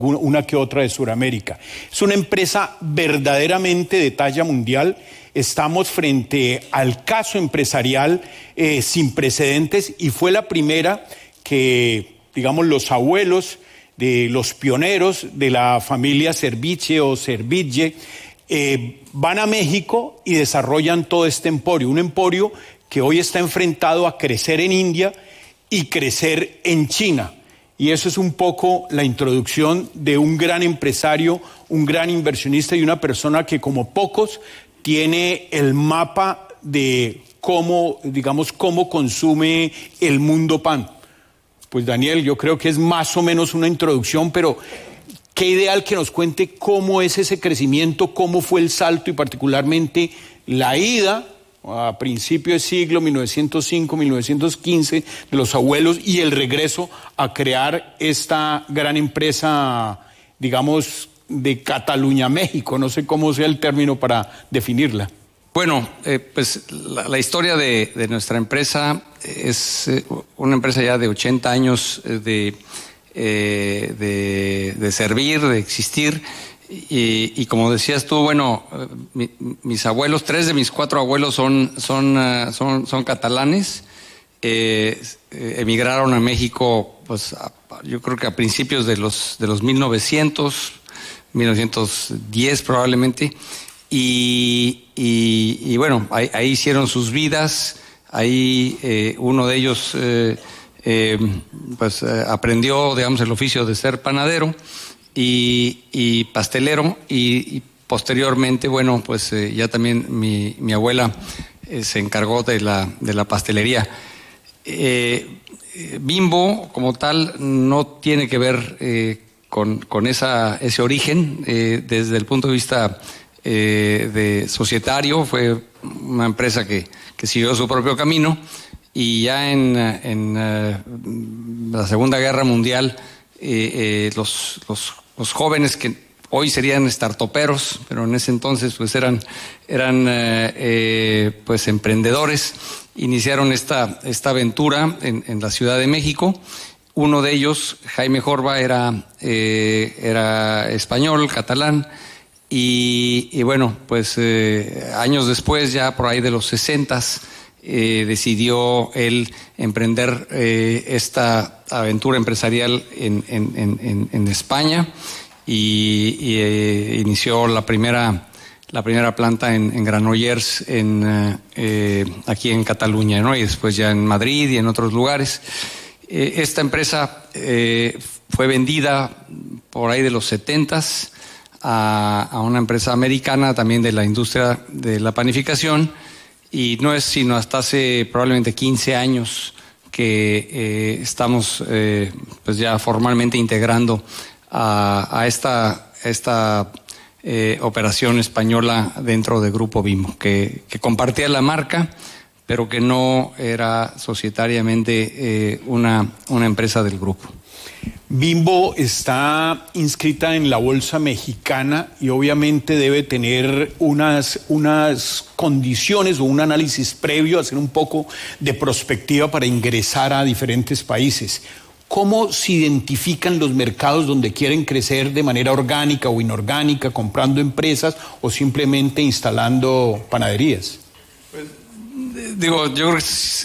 una que otra de Sudamérica. Es una empresa verdaderamente de talla mundial. Estamos frente al caso empresarial sin precedentes y fue la primera que, digamos, los abuelos de los pioneros de la familia Serviche o Serville van a México y desarrollan todo este emporio, un emporio que hoy está enfrentado a crecer en India y crecer en China. Y eso es un poco la introducción de un gran empresario, un gran inversionista y una persona que, como pocos, tiene el mapa de cómo, digamos, cómo consume el mundo pan. Pues Daniel, yo creo que es más o menos una introducción, pero qué ideal que nos cuente cómo es ese crecimiento, cómo fue el salto y particularmente la ida a principios del siglo 1905, 1915 de los abuelos y el regreso a crear esta gran empresa, digamos, de Cataluña, México. No sé cómo sea el término para definirla. Bueno, pues la historia de nuestra empresa es una empresa ya de 80 años de servir, de existir. Y como decías tú, bueno, mis abuelos, 3 de mis 4 abuelos son catalanes. Emigraron a México, pues yo creo que a principios de los 1910 probablemente. Y bueno, ahí hicieron sus vidas. Ahí uno de ellos aprendió, digamos, el oficio de ser panadero y pastelero y posteriormente, bueno, pues ya también mi abuela se encargó de la pastelería. Bimbo como tal no tiene que ver con ese origen desde el punto de vista de societario. Fue una empresa que siguió su propio camino y ya en la Segunda Guerra Mundial los jóvenes que hoy serían startuperos, pero en ese entonces pues eran pues emprendedores, iniciaron esta aventura en la Ciudad de México. Uno de ellos, Jaime Jorba, era español, catalán, y bueno, pues años después, ya por ahí de los 60s, decidió él emprender esta aventura empresarial en España y inició la primera planta en Granollers, aquí en Cataluña, ¿no? Y después ya en Madrid y en otros lugares. Esta empresa fue vendida por ahí de los 70s a una empresa americana también de la industria de la panificación, y no es sino hasta hace probablemente 15 años que estamos pues ya formalmente integrando a esta operación española dentro del Grupo Bimbo, que compartía la marca, pero que no era societariamente una empresa del grupo. Bimbo está inscrita en la Bolsa Mexicana y obviamente debe tener unas condiciones o un análisis previo, hacer un poco de prospectiva para ingresar a diferentes países. ¿Cómo se identifican los mercados donde quieren crecer de manera orgánica o inorgánica, comprando empresas o simplemente instalando panaderías? Pues, digo, yo creo que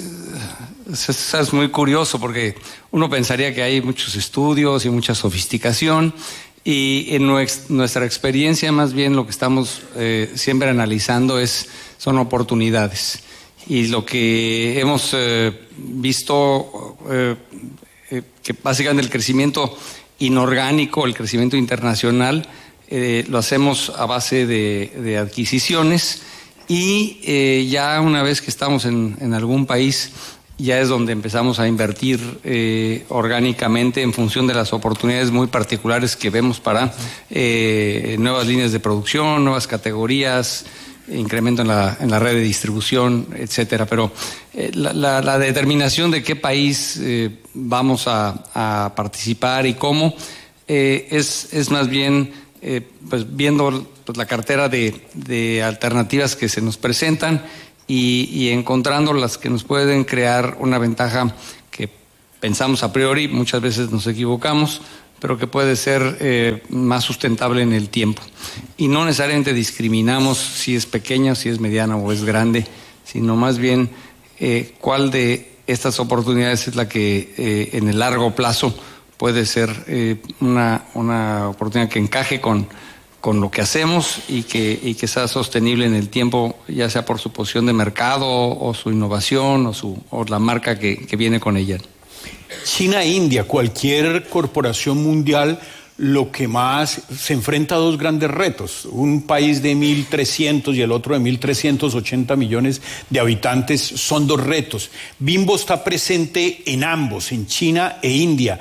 es muy curioso porque uno pensaría que hay muchos estudios y mucha sofisticación, y en nuestra experiencia más bien lo que estamos siempre analizando son oportunidades, y lo que hemos visto que básicamente el crecimiento inorgánico, el crecimiento internacional, lo hacemos a base de adquisiciones, y ya una vez que estamos en algún país, ya es donde empezamos a invertir orgánicamente en función de las oportunidades muy particulares que vemos para nuevas líneas de producción, nuevas categorías, incremento en la red de distribución, etcétera. Pero la determinación de qué país vamos a participar y cómo es más bien pues viendo pues la cartera de alternativas que se nos presentan y encontrando las que nos pueden crear una ventaja que pensamos a priori, muchas veces nos equivocamos, pero que puede ser más sustentable en el tiempo. Y no necesariamente discriminamos si es pequeña, si es mediana o es grande, sino más bien cuál de estas oportunidades es la que en el largo plazo puede ser una oportunidad que encaje con lo que hacemos y que sea sostenible en el tiempo, ya sea por su posición de mercado o su innovación o la marca que viene con ella. China e India, cualquier corporación mundial, lo que más se enfrenta a dos grandes retos. Un país de 1.300 y el otro de 1.380 millones de habitantes son dos retos. Bimbo está presente en ambos, en China e India.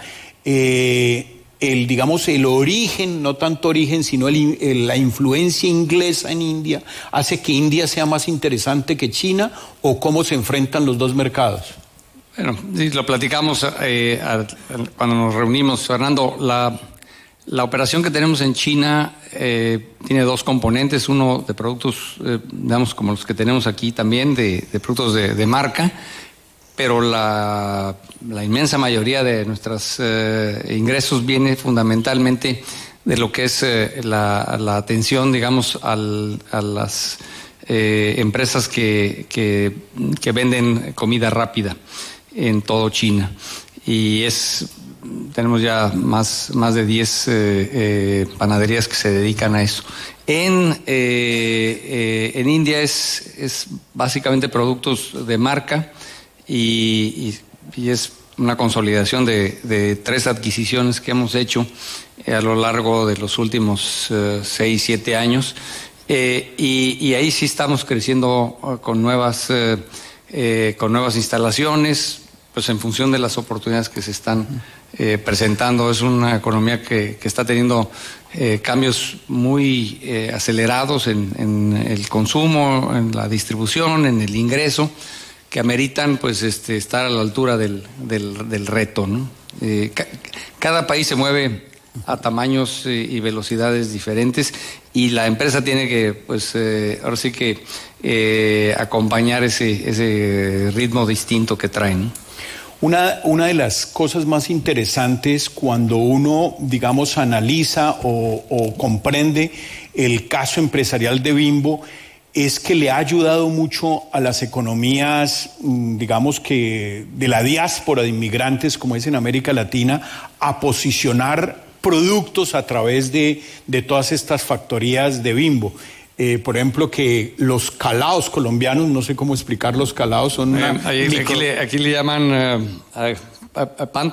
El origen, no tanto origen, sino la influencia inglesa en India, hace que India sea más interesante que China, ¿o cómo se enfrentan los dos mercados? Bueno, sí, lo platicamos cuando nos reunimos, Fernando. La operación que tenemos en China tiene dos componentes, uno de productos, digamos, como los que tenemos aquí también, de productos de marca, pero la inmensa mayoría de nuestros ingresos viene fundamentalmente de lo que es la atención, digamos, a las empresas que venden comida rápida en todo China. Y tenemos ya más de 10 panaderías que se dedican a eso. En India es básicamente productos de marca y es una consolidación de 3 adquisiciones que hemos hecho a lo largo de los últimos 6, 7 años. Y ahí sí estamos creciendo con nuevas instalaciones, pues en función de las oportunidades que se están presentando. Es una economía que está teniendo cambios muy acelerados en el consumo, en la distribución, en el ingreso, que ameritan pues estar a la altura del reto, ¿no? Cada país se mueve a tamaños y velocidades diferentes, y la empresa tiene que, pues, ahora sí que acompañar ese ritmo distinto que traen, ¿no? Una de las cosas más interesantes cuando uno, digamos, analiza o comprende el caso empresarial de Bimbo es que le ha ayudado mucho a las economías, digamos que de la diáspora de inmigrantes, como es en América Latina, a posicionar productos a través de todas estas factorías de Bimbo. Por ejemplo, que los calados colombianos, no sé cómo explicar los calados, son aquí le llaman pan,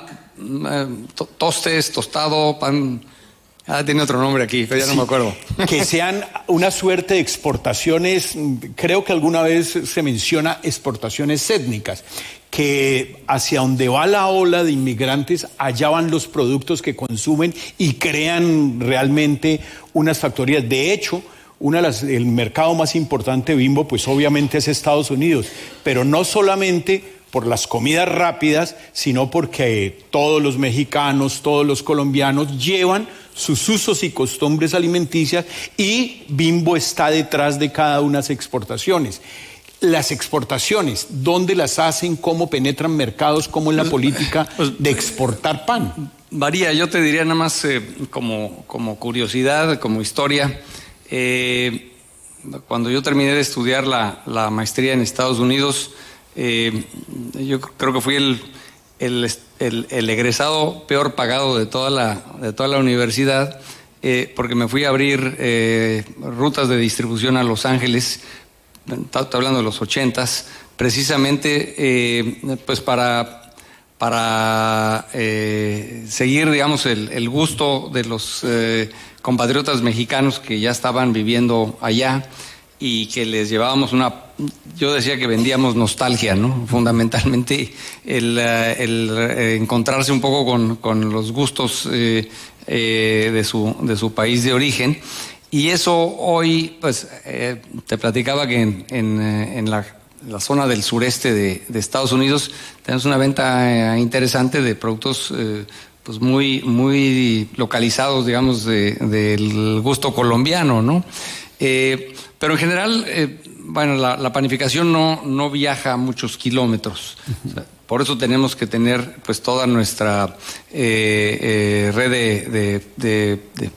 tostes, tostado, pan. Tiene otro nombre aquí, pero ya no me acuerdo. Que sean una suerte de exportaciones, creo que alguna vez se menciona exportaciones étnicas, que hacia donde va la ola de inmigrantes, allá van los productos que consumen y crean realmente unas factorías. De hecho, el mercado más importante de Bimbo, pues obviamente es Estados Unidos, pero no solamente por las comidas rápidas, sino porque todos los mexicanos, todos los colombianos llevan sus usos y costumbres alimenticias, y Bimbo está detrás de cada una de las exportaciones. Las exportaciones, ¿dónde las hacen? ¿Cómo penetran mercados? ¿Cómo es la política de exportar pan? Varía, yo te diría nada más como curiosidad, como historia. Cuando yo terminé de estudiar la maestría en Estados Unidos, yo creo que fui el egresado peor pagado de toda la universidad, porque me fui a abrir rutas de distribución a Los Ángeles. Estoy hablando de los 80s, precisamente pues para seguir, digamos, el gusto de los compatriotas mexicanos que ya estaban viviendo allá, y que les llevábamos yo decía que vendíamos nostalgia, ¿no? Fundamentalmente el encontrarse un poco con los gustos de su país de origen. Y eso hoy, pues, te platicaba que en la zona del sureste de Estados Unidos tenemos una venta interesante de productos pues muy, muy localizados, digamos, del gusto colombiano, ¿no? Pero en general, bueno, la panificación no viaja muchos kilómetros. O sea, Por eso tenemos que tener pues toda nuestra red de